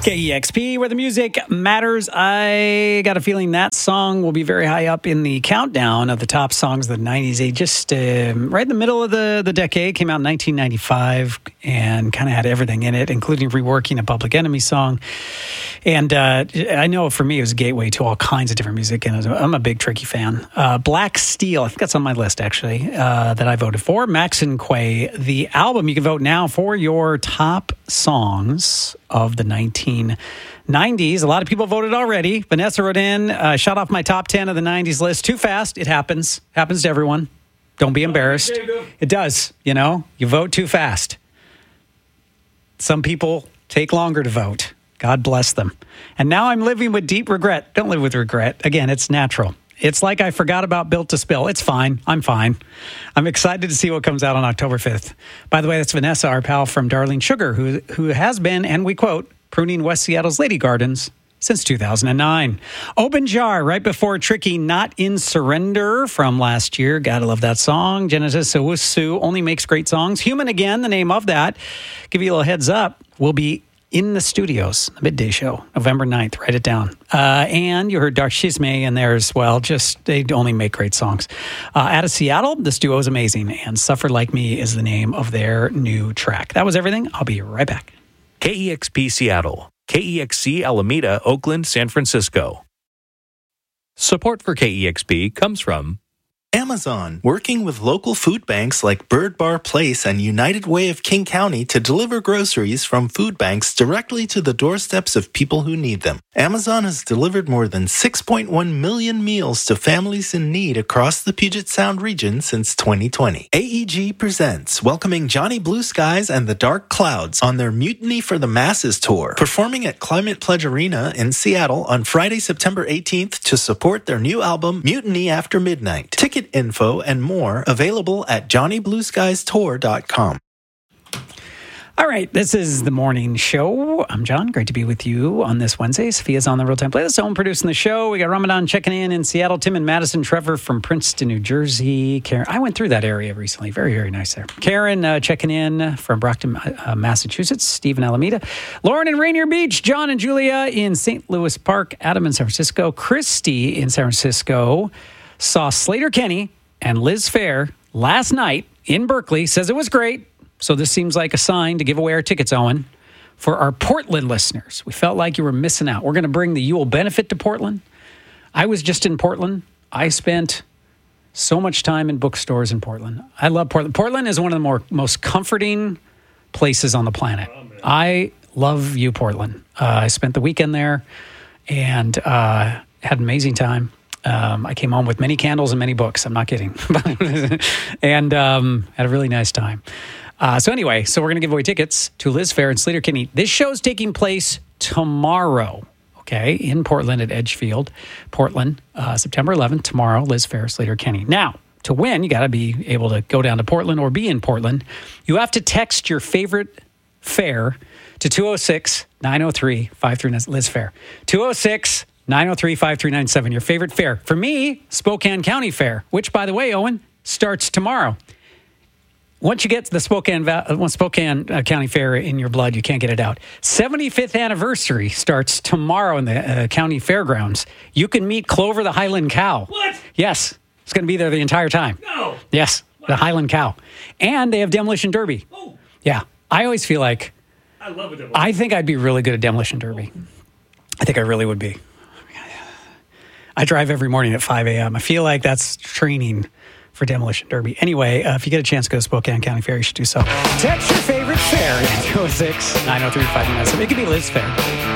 KEXP, where the music matters. I got a feeling that song will be very high up in the countdown of the top songs of the 90s. They just right in the middle of the decade, came out in 1995 and kind of had everything in it, including reworking a Public Enemy song. And I know for me, it was a gateway to all kinds of different music, and I'm a big Tricky fan. Black Steel, I think that's on my list, actually, that I voted for. Max and Quay, the album. You can vote now for your top songs of the 1990s. A lot of people voted already. Vanessa wrote in, shot off my top 10 of the 90s list. Too fast. It happens. Happens to everyone. Don't be embarrassed. It does. You know, you vote too fast. Some people take longer to vote. God bless them. And now I'm living with deep regret. Don't live with regret. Again, it's natural. It's like I forgot about Built to Spill. It's fine. I'm fine. I'm excited to see what comes out on October 5th. By the way, that's Vanessa, our pal from Darling Sugar, who has been, and we quote, pruning West Seattle's Lady Gardens since 2009. Open Jar, right before Tricky, Not in Surrender from last year. Gotta love that song. Genesis Owusu only makes great songs. Human Again, the name of that. Give you a little heads up. We'll be in the studios, the midday show, November 9th. Write it down. And you heard Dark Shizme in there as well. Just, they only make great songs. Out of Seattle, this duo is amazing. And Suffer Like Me is the name of their new track. That was everything. I'll be right back. KEXP Seattle, KEXC Alameda, Oakland, San Francisco. Support for KEXP comes from Amazon, working with local food banks like Bird Bar Place and United Way of King County to deliver groceries from food banks directly to the doorsteps of people who need them. Amazon has delivered more than 6.1 million meals to families in need across the Puget Sound region since 2020. AEG presents welcoming Johnny Blue Skies and the Dark Clouds on their Mutiny for the Masses tour, performing at Climate Pledge Arena in Seattle on Friday, September 18th to support their new album, Mutiny After Midnight. Ticket info and more available at johnnyblueskiestour.com. All right, this is the morning show. I'm John. Great to be with you on this Wednesday. Sophia's on the real-time playlist. Owen producing the show. We got Ramadan checking in Seattle. Tim and Madison. Trevor from Princeton, New Jersey. Karen, I went through that area recently. Very, very nice there. Karen checking in from Brockton, Massachusetts. Steve in Alameda. Lauren in Rainier Beach. John and Julia in St. Louis Park. Adam in San Francisco. Christy in San Francisco. Saw Sleater-Kinney and Liz Phair last night in Berkeley. Says it was great. So this seems like a sign to give away our tickets, Owen, for our Portland listeners. We felt like you were missing out. We're going to bring the You Will Benefit to Portland. I was just in Portland. I spent so much time in bookstores in Portland. I love Portland. Portland is one of the most comforting places on the planet. I love you, Portland. I spent the weekend there and had an amazing time. I came home with many candles and many books. I'm not kidding. And had a really nice time. So we're going to give away tickets to Liz Phair and Sleater-Kinney. This show is taking place tomorrow, okay, in Portland at Edgefield, Portland, September 11th, tomorrow, Liz Phair, Sleater-Kinney. Now, to win, you got to be able to go down to Portland or be in Portland. You have to text your favorite fair to 206-903-5397, Liz Phair. 206-903-5397, your favorite fair. For me, Spokane County Fair, which, by the way, Owen, starts tomorrow. Once you get to the Spokane County Fair in your blood, you can't get it out. 75th anniversary starts tomorrow in the county fairgrounds. You can meet Clover the Highland Cow. What? Yes. It's going to be there the entire time. No. Yes, wow. The Highland Cow. And they have Demolition Derby. Oh. Yeah. I always feel like I love it. I think I'd be really good at Demolition Derby. I think I really would be. I drive every morning at 5 a.m. I feel like that's training for Demolition Derby. Anyway, if you get a chance to go to Spokane County Fair, you should do so. Text your favorite fair at 206-903-5997. It could be Liz Phair.